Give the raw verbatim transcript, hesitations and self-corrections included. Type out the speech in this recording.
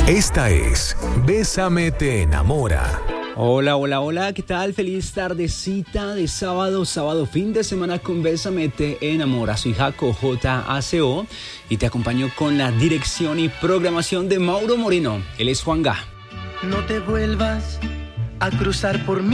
Esta es Bésame te enamora. Hola, hola, hola, ¿qué tal? Feliz tardecita de sábado, sábado fin de semana con Bésame te enamora. Soy Jaco, J A C O, y te acompaño con la dirección y programación de Mauro Moreno. Él es Juan Gá. No te vuelvas a cruzar por mí.